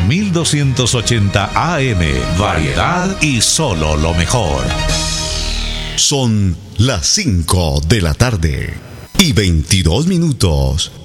1280 AM. Variedad y solo lo mejor. Son las 5 de la tarde y 22 minutos.